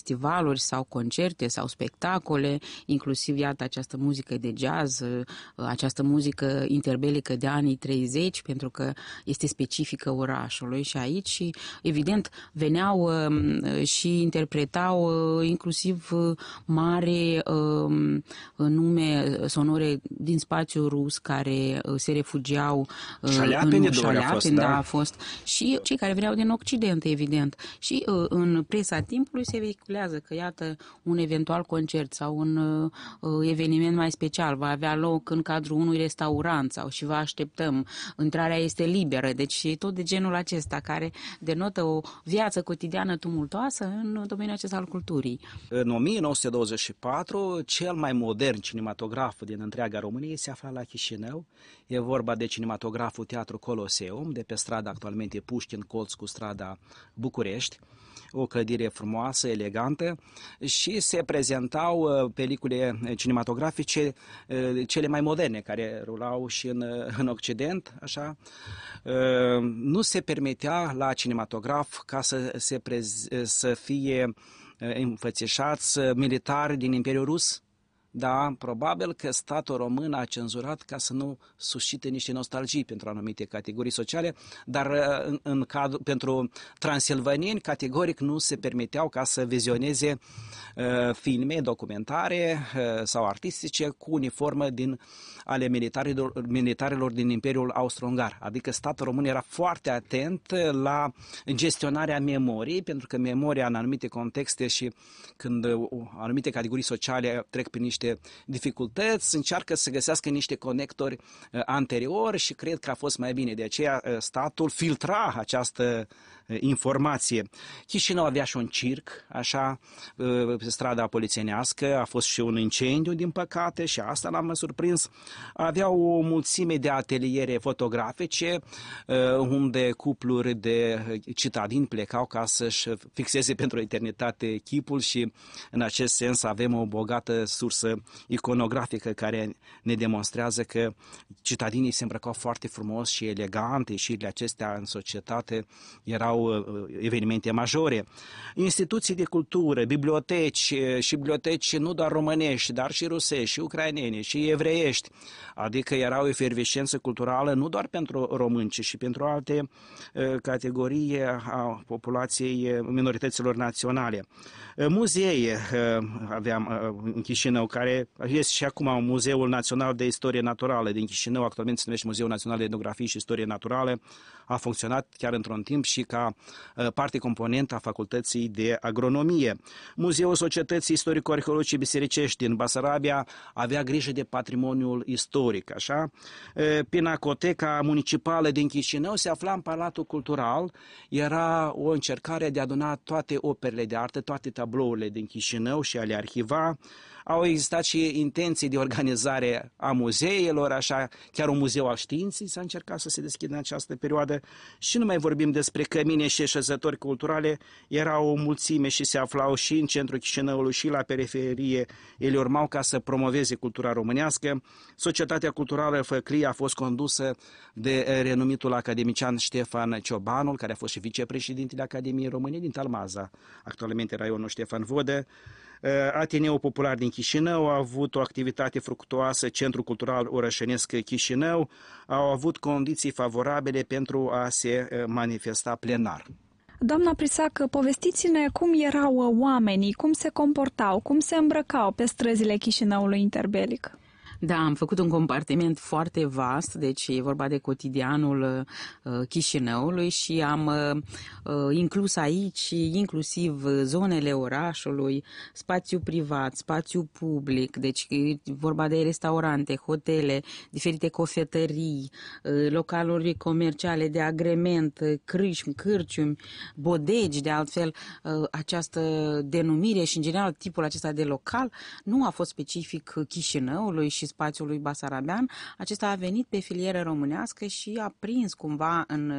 festivaluri sau concerte sau spectacole, inclusiv, iată, această muzică de jazz, această muzică interbelică de anii 30, pentru că este specifică orașului și aici și, evident, veneau și interpretau inclusiv mari nume sonore din spațiul rus care se refugiau Șaliapin, a fost și cei care veneau din Occident, evident. Și în presa timpului se vehiculează că, iată, un eventual concert sau un eveniment mai special va avea loc în cadrul unui restaurant sau și vă așteptăm. Intrarea este liberă, deci tot de genul acesta care denotă o viață cotidiană tumultoasă în domeniul acesta al culturii. În 1924, cel mai modern cinematograf din întreaga Românie se afla la Chișinău. E vorba de cinematograful Teatru Coloseum, de pe strada actualmente Pușkin, colț cu strada București. O clădire frumoasă, elegantă, și se prezentau pelicule cinematografice cele mai moderne care rulau și în Occident, așa. Nu se permitea la cinematograf ca să fie înfățișați militari din Imperiul Rus. Da, probabil că statul român a cenzurat ca să nu suscite niște nostalgii pentru anumite categorii sociale, dar pentru transilvanieni categoric nu se permiteau ca să vizioneze filme, documentare sau artistice cu uniformă ale militarilor din Imperiul Austro-Ungar. Adică statul român era foarte atent la gestionarea memoriei, pentru că memoria în anumite contexte și când anumite categorii sociale trec prin niște dificultăți, încearcă să găsească niște conectori anteriori și cred că a fost mai bine. De aceea statul filtra această informație. Chișinău avea și un circ, așa, pe strada polițienească, a fost și un incendiu, din păcate, și asta l-am surprins. Avea o mulțime de ateliere fotografice, unde cupluri de citadini plecau ca să-și fixeze pentru eternitate chipul și în acest sens avem o bogată sursă iconografică care ne demonstrează că citadinii se îmbrăcau foarte frumos și elegant, ieșirile acestea în societate erau evenimente majore. Instituții de cultură, biblioteci și biblioteci nu doar românești, dar și rusești, și ucraineni, și evreiești, adică era o efervescență culturală nu doar pentru români, ci și pentru alte categorii a populației minorităților naționale. Muzee aveam în Chișinău, care este și acum Muzeul Național de Istorie Naturală din Chișinău, actualmente se numește Muzeul Național de Etnografie și Istorie Naturală, a funcționat chiar într-un timp și ca parte componentă a Facultății de Agronomie. Muzeul Societății Istorico-Arheologice Bisericești din Basarabia avea grijă de patrimoniul istoric, așa. Pinacoteca Municipală din Chișinău se afla în Palatul Cultural, era o încercare de a aduna toate operele de artă, toate tablourile din Chișinău și a le arhiva. Au existat și intenții de organizare a muzeelor, așa, chiar un muzeu al științei s-a încercat să se deschidă în această perioadă și nu mai vorbim despre cămine și așezători culturale, era o mulțime și se aflau și în centrul Chișinăului și la periferie, ele urmau ca să promoveze cultura românească. Societatea culturală Făclie a fost condusă de renumitul academician Ștefan Ciobanul, care a fost și vicepreședintele Academiei României din Talmaza, actualmente raionul Ștefan Vodă. Ateneul Popular din Chișinău a avut o activitate fructuoasă, Centrul Cultural Orășenesc Chișinău au avut condiții favorabile pentru a se manifesta plenar. Doamna Prisac, povestiți-ne cum erau oamenii, cum se comportau, cum se îmbrăcau pe străzile Chișinăului interbelic. Da, am făcut un compartiment foarte vast, deci e vorba de cotidianul Chișinăului și am inclus aici inclusiv zonele orașului, spațiu privat, spațiu public, deci e vorba de restaurante, hotele, diferite cofetării, localuri comerciale de agrement, cârciumi, bodegi, de altfel această denumire și în general tipul acesta de local nu a fost specific Chișinăului și spațiului basarabean, acesta a venit pe filieră românească și a prins cumva în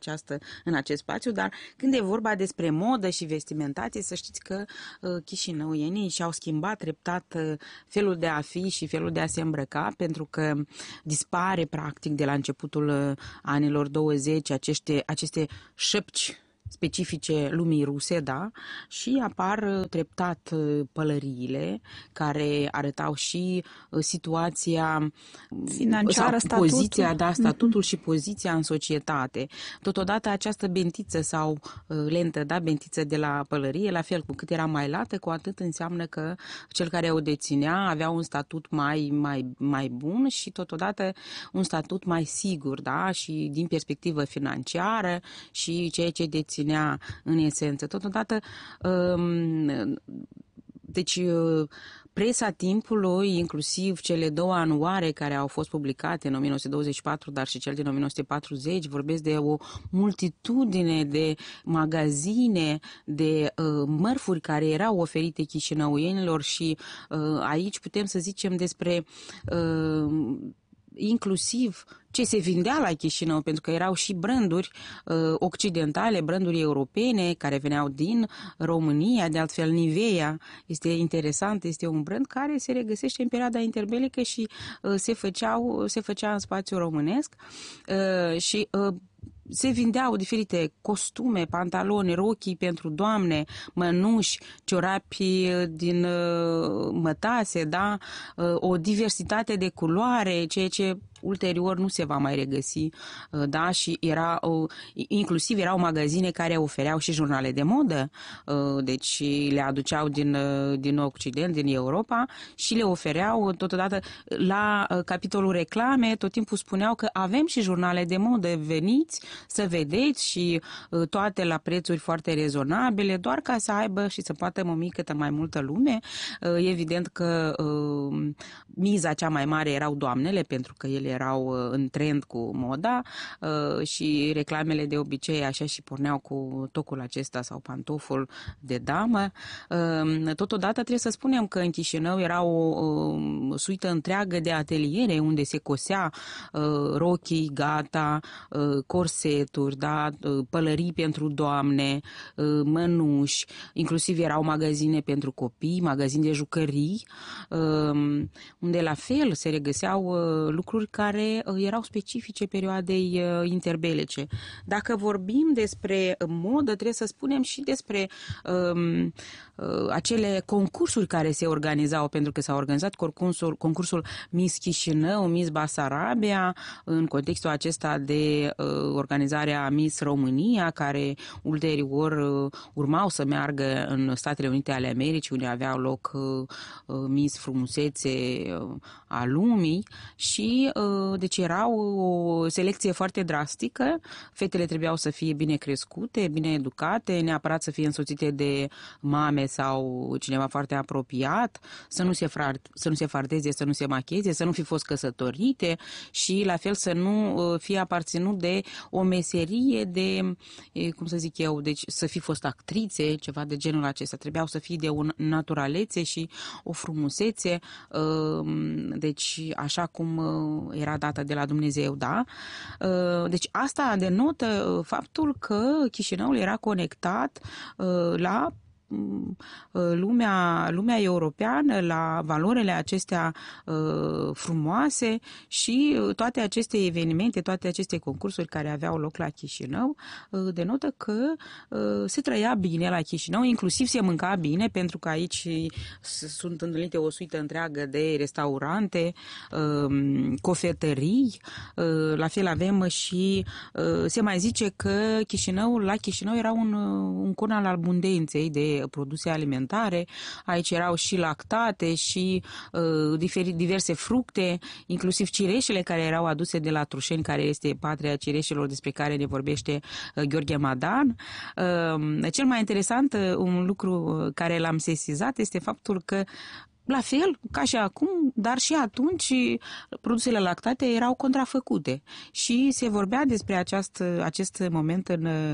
acest spațiu, dar când e vorba despre modă și vestimentație, să știți că chișinăuienii și-au schimbat treptat felul de a fi și felul de a se îmbrăca, pentru că dispare practic de la începutul anilor 20 aceste șăpci specifice lumii ruse, da, și apar treptat pălăriile care arătau și situația financiară, statutul. Poziția, da, statutul și poziția în societate. Totodată această bentiță sau lentă, da, bentiță de la pălărie, la fel, cu cât era mai lată, cu atât înseamnă că cel care o deținea avea un statut mai bun și totodată un statut mai sigur, da, și din perspectivă financiară și ceea ce deținea în esență. Totodată, deci presa timpului, inclusiv cele două anuare care au fost publicate în 1924, dar și cel din 1940, vorbesc de o multitudine de magazine, de mărfuri care erau oferite chișinăuienilor și aici putem să zicem despre inclusiv ce se vindea la Chișinău, pentru că erau și branduri occidentale, branduri europene care veneau din România, de altfel Nivea este interesant, este un brand care se regăsește în perioada interbelică și se făcea în spațiu românesc și se vindeau diferite costume, pantaloni, rochii pentru doamne, mănuși, ciorapi din mătase, da? O diversitate de culoare, ceea ce ulterior nu se va mai regăsi, da, și inclusiv erau magazine care ofereau și jurnale de modă, deci le aduceau din Occident, din Europa și le ofereau totodată la capitolul reclame, tot timpul spuneau că avem și jurnale de modă, veniți să vedeți și toate la prețuri foarte rezonabile, doar ca să aibă și să poată momi câtă mai multă lume. Evident că miza cea mai mare erau doamnele, pentru că ele erau în trend cu moda și reclamele de obicei așa și porneau cu tocul acesta sau pantoful de damă. Totodată trebuie să spunem că în Chișinău era o suită întreagă de ateliere unde se cosea rochii gata, corseturi, da, pălării pentru doamne, mănuși, inclusiv erau magazine pentru copii, magazine de jucării, unde la fel se regăseau lucruri care erau specifice perioadei interbelice. Dacă vorbim despre modă, trebuie să spunem și despre acele concursuri care se organizau, pentru că s-a organizat concursul Miss Chișinău, Miss Basarabia, în contextul acesta de organizarea Miss România, care ulterior urmau să meargă în Statele Unite ale Americii, unde aveau loc Miss Frumusețe a lumii și deci era o selecție foarte drastică. Fetele trebuiau să fie bine crescute, bine educate, neapărat să fie însoțite de mame sau cineva foarte apropiat, să nu se fardeze, să nu se macheze, să nu fi fost căsătorite și la fel să nu fie aparținut de o meserie de, cum să zic eu, deci să fi fost actrițe, ceva de genul acesta. Trebuiau să fie de o naturalețe și o frumusețe, deci așa cum era dată de la Dumnezeu, da? Deci asta denotă faptul că Chișinăul era conectat la lumea europeană, la valorile acestea frumoase și toate aceste evenimente, toate aceste concursuri care aveau loc la Chișinău denotă că se trăia bine la Chișinău, inclusiv se mânca bine, pentru că aici sunt întâlnite o suită întreagă de restaurante, cofetării, la fel avem și se mai zice că la Chișinău era un con al abundenței de produse alimentare. Aici erau și lactate și diverse fructe, inclusiv cireșele care erau aduse de la Trușeni, care este patria cireșelor despre care ne vorbește Gheorghe Madan. Cel mai interesant, un lucru care l-am sesizat, este faptul că la fel, ca și acum, dar și atunci produsele lactate erau contrafăcute și se vorbea despre acest moment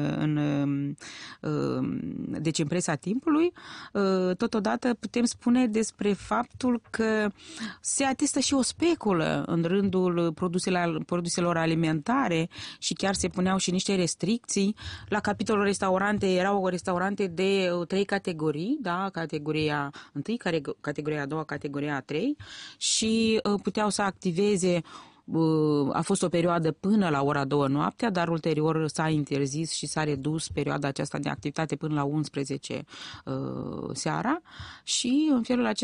deci în presa timpului. Totodată putem spune despre faptul că se atestă și o speculă în rândul produselor alimentare și chiar se puneau și niște restricții. La capitolul restaurante erau restaurante de 3 categorii, da? Categoria 1, categoria a doua, categoria a 3 și puteau să activeze A fost o perioadă până la ora 2 noaptea, dar ulterior s-a interzis și s-a redus perioada aceasta de activitate până la 11 seara și în felul acesta